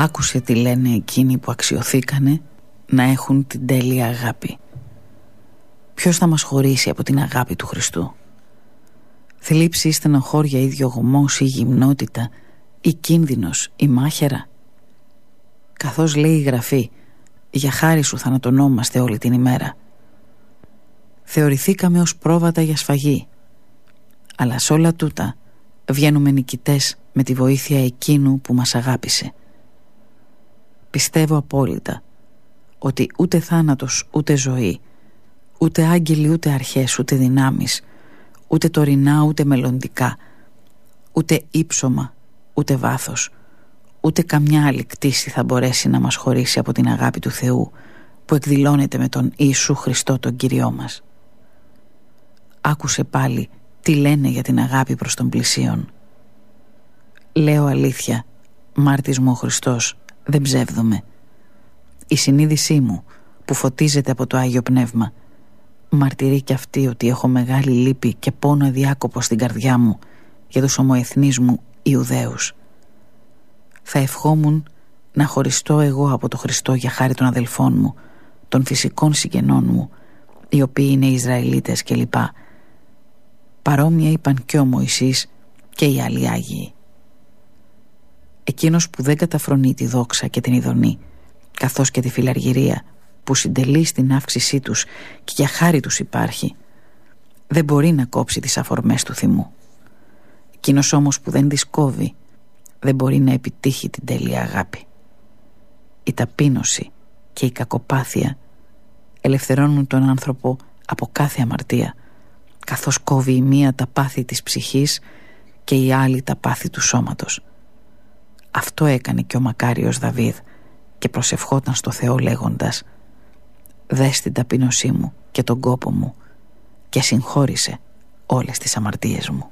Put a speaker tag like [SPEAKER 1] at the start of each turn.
[SPEAKER 1] Άκουσε τι λένε εκείνοι που αξιωθήκανε να έχουν την τέλεια αγάπη. Ποιος θα μας χωρίσει από την αγάπη του Χριστού? Θλίψη ή στενοχώρια ή διωγμός ή γυμνότητα ή κίνδυνος ή μάχαιρα? Καθώς λέει η Γραφή, για χάρη σου θανατωνόμαστε όλη την ημέρα. Θεωρηθήκαμε ως πρόβατα για σφαγή, αλλά σ' όλα τούτα βγαίνουμε νικητές με τη βοήθεια εκείνου που μας αγάπησε. Πιστεύω απόλυτα ότι ούτε θάνατος ούτε ζωή, ούτε άγγελοι ούτε αρχές ούτε δυνάμεις, ούτε τωρινά ούτε μελλοντικά, ούτε ύψωμα ούτε βάθος, ούτε καμιά άλλη κτήση θα μπορέσει να μας χωρίσει από την αγάπη του Θεού που εκδηλώνεται με τον Ιησού Χριστό τον Κύριό μας. Άκουσε πάλι τι λένε για την αγάπη προς τον πλησίον. Λέω αλήθεια, μάρτης μου ο Χριστός, δεν ψεύδομαι. Η συνείδησή μου που φωτίζεται από το Άγιο Πνεύμα μαρτυρεί κι αυτή ότι έχω μεγάλη λύπη και πόνο αδιάκοπο στην καρδιά μου για τους ομοεθνείς μου Ιουδαίους. Θα ευχόμουν να χωριστώ εγώ από το Χριστό για χάρη των αδελφών μου, των φυσικών συγγενών μου, οι οποίοι είναι Ισραηλίτες κλπ. Παρόμοια είπαν και ο Μωυσής και οι άλλοι Άγιοι. Εκείνος που δεν καταφρονεί τη δόξα και την ειδονή, καθώς και τη φιλαργυρία που συντελεί στην αύξησή τους και για χάρη τους υπάρχει, δεν μπορεί να κόψει τις αφορμές του θυμού. Εκείνος όμως που δεν τις κόβει δεν μπορεί να επιτύχει την τέλεια αγάπη. Η ταπείνωση και η κακοπάθεια ελευθερώνουν τον άνθρωπο από κάθε αμαρτία, καθώς κόβει η μία τα πάθη της ψυχής και η άλλη τα πάθη του σώματος. Αυτό έκανε και ο μακάριος Δαβίδ και προσευχόταν στο Θεό λέγοντας: «Δες την ταπείνωσή μου και τον κόπο μου και συγχώρησε όλες τις αμαρτίες μου».